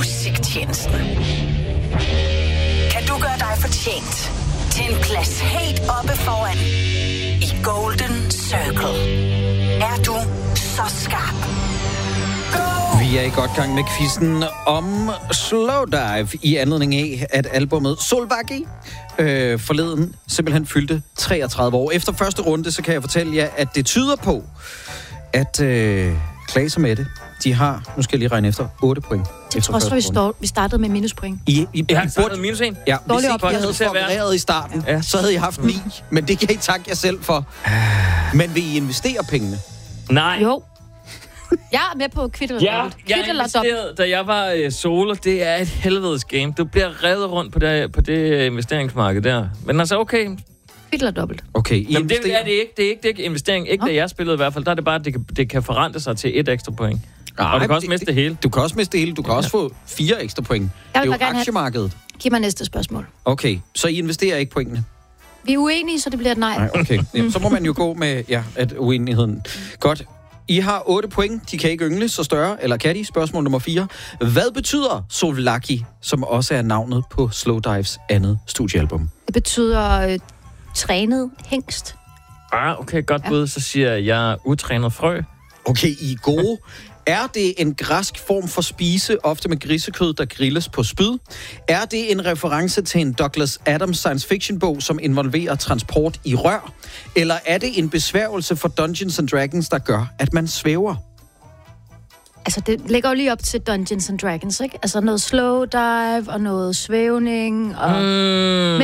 Musiktjenesten. Kan du gøre dig fortjent til en plads helt oppe foran i Golden Circle? Er du så skarp? Vi er i godt gang med quizzen om Slowdive i anledning af, at albumet Solvaki forleden simpelthen fyldte 33 år. Efter første runde, så kan jeg fortælle jer, at det tyder på, at Claes og Mette, de har, nu skal jeg lige regne efter, 8 point. Til trods for, vi startede med minuspoint. Jeg har startet minus 1. Ja, hvis Dårlig ikke jeg havde forberedt i starten, så havde jeg haft 9. Men det kan I takke jer selv for. Men vil I investere pengene? Nej. Jo. Jeg er med på kvitt eller dobbelt. Jeg investerede, da jeg var solo. Det er et helvedes game. Du bliver revet rundt på det investeringsmarked der. Men altså, okay. Kvitt eller dobbelt. Okay, jamen, det er det ikke. Det er ikke investering. Ikke da jeg spillede i hvert fald. Der er det bare, at det kan forrente sig til 1 ekstra point. Og du kan også miste det hele. Du kan også miste det hele. Du kan også få 4 ekstra point. Det er jo aktiemarkedet. Giv mig næste spørgsmål. Okay, så I investerer ikke pointene? Vi er uenige, så det bliver et nej. Nej, okay. Jamen, så må man jo gå med at uenigheden. Godt. I har 8 point. De kan ikke yngle så større. Eller kan de? Spørgsmål nummer 4. Hvad betyder Solvaki, som også er navnet på Slowdives andet studiealbum? Det betyder trænet hængst. Okay, godt bud. Så siger jeg utrænet frø. Okay, I er gode. Er det en græsk form for spise, ofte med grisekød, der grilles på spyd? Er det en reference til en Douglas Adams science fiction-bog, som involverer transport i rør? Eller er det en besværgelse for Dungeons and Dragons, der gør, at man svæver? Altså, det ligger jo lige op til Dungeons and Dragons, ikke? Altså noget slow dive og noget svævning og...